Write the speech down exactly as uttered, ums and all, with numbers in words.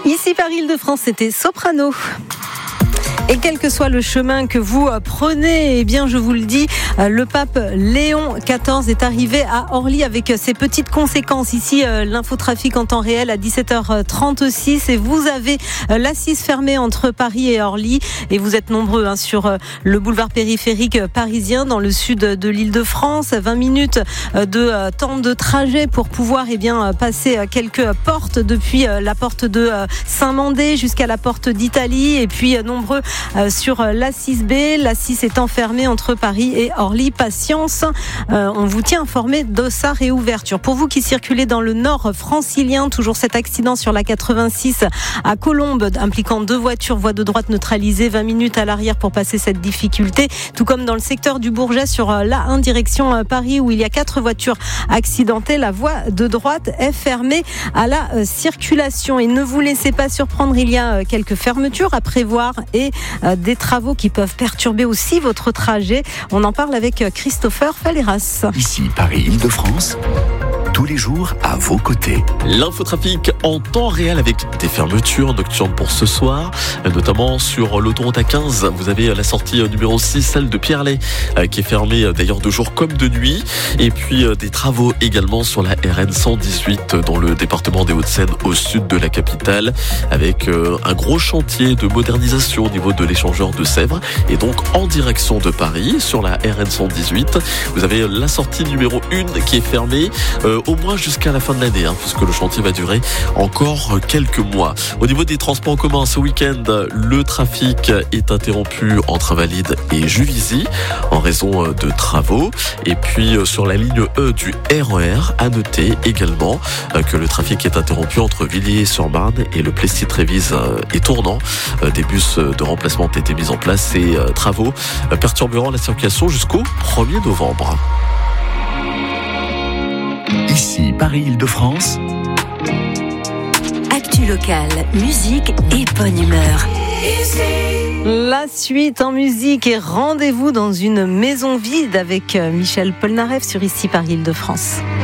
Ici par Île-de-France, c'était Soprano. Et quel que soit le chemin que vous prenez, eh bien, je vous le dis, le pape Léon quatorze est arrivé à Orly avec ses petites conséquences. Ici, l'infotrafic en temps réel à dix-sept heures trente-six et vous avez l'assise fermée entre Paris et Orly et vous êtes nombreux hein, sur le boulevard périphérique parisien dans le sud de l'Île-de-France. vingt minutes de temps de trajet pour pouvoir eh bien, passer quelques portes depuis la porte de Saint-Mandé jusqu'à la porte d'Italie et puis nombreux Euh, sur l'A six B, l'A six est enfermée entre Paris et Orly. Patience, euh, on vous tient informé de sa réouverture. Pour vous qui circulez dans le nord francilien, toujours cet accident sur la quatre-vingt-six à Colombes, impliquant deux voitures, voie de droite neutralisée, vingt minutes à l'arrière pour passer cette difficulté. Tout comme dans le secteur du Bourget sur l'A un direction Paris où il y a quatre voitures accidentées. La voie de droite est fermée à la circulation. Et ne vous laissez pas surprendre, il y a quelques fermetures à prévoir et des travaux qui peuvent perturber aussi votre trajet. On en parle avec Christopher Falleras. Ici, Paris-Île-de-France, tous les jours à vos côtés. L'infotrafic en temps réel avec des fermetures nocturnes pour ce soir, notamment sur l'autoroute A quinze. Vous avez la sortie numéro six, celle de Pierrelet, qui est fermée d'ailleurs de jour comme de nuit. Et puis des travaux également sur la R N cent dix-huit dans le département des Hauts-de-Seine au sud de la capitale, avec un gros chantier de modernisation au niveau de l'échangeur de Sèvres. Et donc en direction de Paris, sur la R N cent dix-huit, vous avez la sortie numéro un qui est fermée euh, au moins jusqu'à la fin de l'année, hein, puisque le chantier va durer encore quelques mois. Au niveau des transports en commun, ce week-end, le trafic est interrompu entre Invalides et Juvisy en raison de travaux. Et puis sur la ligne E du R E R, à noter également que le trafic est interrompu entre Villiers-sur-Marne et le Plessis-Trévise et Tournant. Des bus de remplacement ont été mis en place. Ces travaux perturberont la circulation jusqu'au premier novembre. Ici, Paris-Île-de-France. Actu locale, musique et bonne humeur. La suite en musique et rendez-vous dans une maison vide avec Michel Polnareff sur Ici Paris-Île-de-France.